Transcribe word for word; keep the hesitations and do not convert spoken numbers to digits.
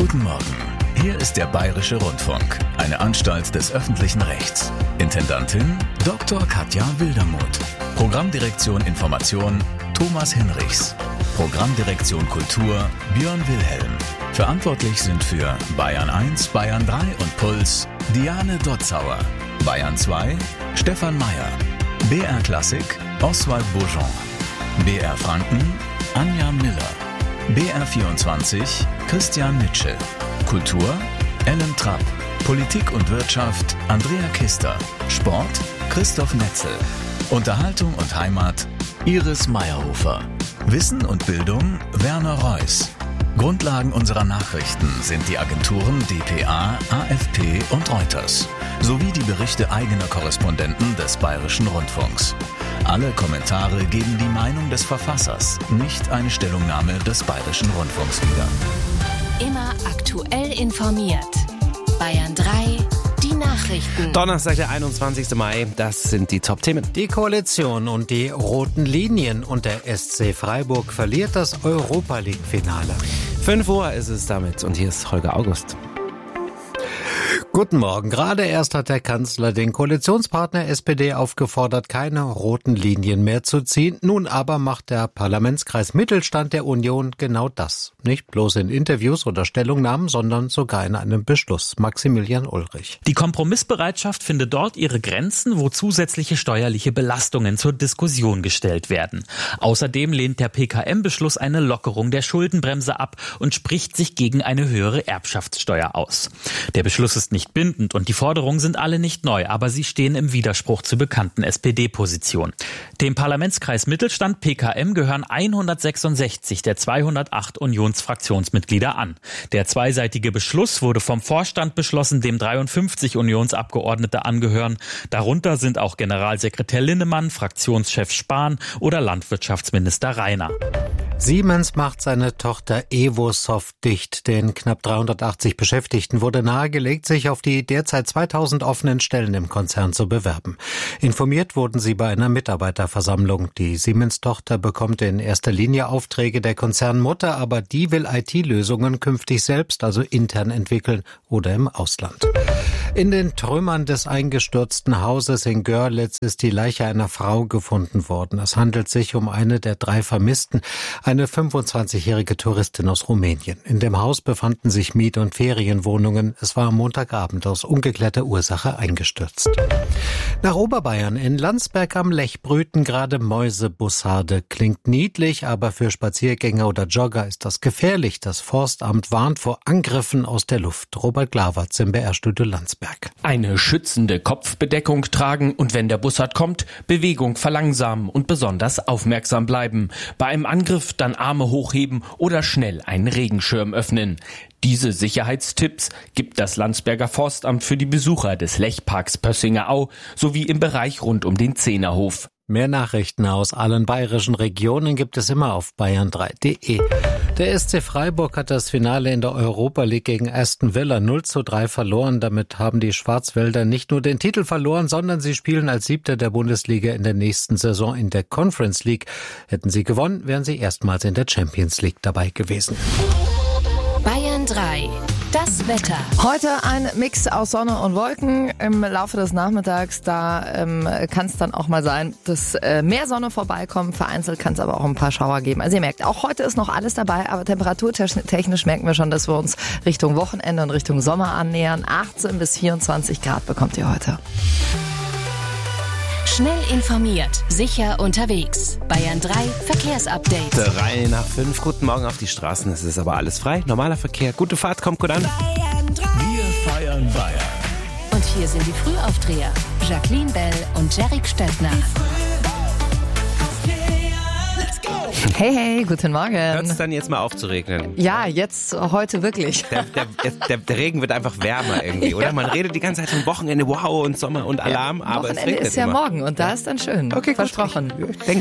Guten Morgen. Hier ist der Bayerische Rundfunk, eine Anstalt des öffentlichen Rechts. Intendantin Doktor Katja Wildermuth. Programmdirektion Information Thomas Hinrichs. Programmdirektion Kultur Björn Wilhelm. Verantwortlich sind für Bayern eins, Bayern drei und Puls Diane Dotzauer. Bayern zwei Stefan Meyer. B R Klassik Oswald Bourgeon. B R Franken Anja Miller. B R vierundzwanzig Christian Nitsche. Kultur Ellen Trapp. Politik und Wirtschaft Andrea Kister. Sport Christoph Netzel. Unterhaltung und Heimat Iris Meyerhofer. Wissen und Bildung Werner Reuss. Grundlagen unserer Nachrichten sind die Agenturen D P A, A F P und Reuters sowie die Berichte eigener Korrespondenten des Bayerischen Rundfunks. Alle Kommentare geben die Meinung des Verfassers, nicht eine Stellungnahme des Bayerischen Rundfunks wieder. Immer aktuell informiert. Bayern drei, die Nachrichten. Donnerstag, der einundzwanzigster Mai, das sind die Top-Themen. Die Koalition und die roten Linien und der S C Freiburg verliert das Europa-League-Finale. fünf Uhr ist es damit und hier ist Holger August. Guten Morgen. Gerade erst hat der Kanzler den Koalitionspartner S P D aufgefordert, keine roten Linien mehr zu ziehen. Nun aber macht der Parlamentskreis Mittelstand der Union genau das. Nicht bloß in Interviews oder Stellungnahmen, sondern sogar in einem Beschluss. Maximilian Ulrich. Die Kompromissbereitschaft findet dort ihre Grenzen, wo zusätzliche steuerliche Belastungen zur Diskussion gestellt werden. Außerdem lehnt der P K M-Beschluss eine Lockerung der Schuldenbremse ab und spricht sich gegen eine höhere Erbschaftssteuer aus. Der Beschluss ist nicht bindend und die Forderungen sind alle nicht neu, aber sie stehen im Widerspruch zur bekannten S P D-Position. Dem Parlamentskreis Mittelstand P K M gehören hundertsechsundsechzig der zweihundertacht Unionsfraktionsmitglieder an. Der zweiseitige Beschluss wurde vom Vorstand beschlossen, dem dreiundfünfzig Unionsabgeordnete angehören. Darunter sind auch Generalsekretär Linnemann, Fraktionschef Spahn oder Landwirtschaftsminister Rainer. Siemens macht seine Tochter Evosoft dicht. Den knapp dreihundertachtzig Beschäftigten wurde nahegelegt, sich auf die derzeit zweitausend offenen Stellen im Konzern zu bewerben. Informiert wurden sie bei einer Mitarbeiterversammlung. Die Siemens-Tochter bekommt in erster Linie Aufträge der Konzernmutter, aber die will I T-Lösungen künftig selbst, also intern entwickeln oder im Ausland. In den Trümmern des eingestürzten Hauses in Görlitz ist die Leiche einer Frau gefunden worden. Es handelt sich um eine der drei Vermissten, eine fünfundzwanzigjährige Touristin aus Rumänien. In dem Haus befanden sich Miet- und Ferienwohnungen. Es war am Montagabend aus ungeklärter Ursache eingestürzt. Nach Oberbayern in Landsberg am Lech brüten gerade Mäusebussarde. Klingt niedlich, aber für Spaziergänger oder Jogger ist das gefährlich. Das Forstamt warnt vor Angriffen aus der Luft. Robert Glawartz im B R-Studio Landsberg. Eine schützende Kopfbedeckung tragen und wenn der Bussard kommt, Bewegung verlangsamen und besonders aufmerksam bleiben. Bei einem Angriff dann Arme hochheben oder schnell einen Regenschirm öffnen. Diese Sicherheitstipps gibt das Landsberger Forstamt für die Besucher des Lechparks Pössinger Au sowie im Bereich rund um den Zehnerhof. Mehr Nachrichten aus allen bayerischen Regionen gibt es immer auf bayern drei punkt de. Der S C Freiburg hat das Finale in der Europa League gegen Aston Villa null zu drei verloren. Damit haben die Schwarzwälder nicht nur den Titel verloren, sondern sie spielen als Siebter der Bundesliga in der nächsten Saison in der Conference League. Hätten sie gewonnen, wären sie erstmals in der Champions League dabei gewesen. Bayern drei. Das Wetter. Heute ein Mix aus Sonne und Wolken. Im Laufe des Nachmittags, da ähm, kann es dann auch mal sein, dass äh, mehr Sonne vorbeikommt. Vereinzelt kann es aber auch ein paar Schauer geben. Also ihr merkt, auch heute ist noch alles dabei, aber temperaturtechnisch merken wir schon, dass wir uns Richtung Wochenende und Richtung Sommer annähern. achtzehn bis vierundzwanzig Grad bekommt ihr heute. Schnell informiert, sicher unterwegs. Bayern drei Verkehrsupdate. Drei nach fünf. Guten Morgen auf die Straßen. Es ist aber alles frei. Normaler Verkehr. Gute Fahrt, kommt gut an. Bayern drei. Wir feiern Bayern. Und hier sind die Frühaufdreher. Jacqueline Bell und Jerick Stöttner. Hey, hey, guten Morgen. Hört es dann jetzt mal auf zu regnen? Ja, jetzt heute wirklich. Der, der, der, der Regen wird einfach wärmer irgendwie, oder? Man redet die ganze Zeit vom Wochenende, wow, und Sommer und Alarm, ja, aber es Wochenende regnet ist ja immer. morgen und da ist dann schön. Okay, versprochen. Gut, ich, ich denk,